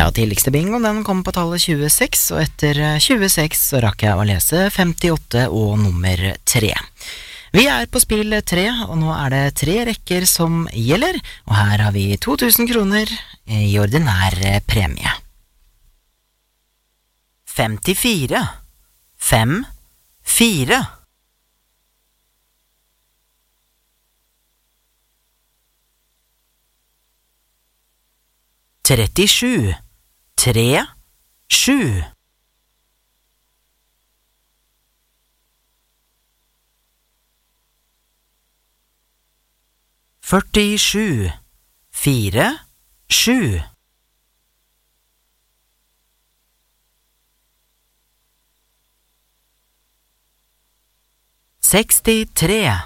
Ja, tidligste bingo, den kom på tallet 26, og etter 26 så rakk jeg å lese 58 og nummer 3. Vi på spill 3, og nå det 3 rekker som gjelder, og her har vi 2000 kroner i ordinær premie. 54, 5, 4. 37, 3, 7. 47, 4, 7. 63,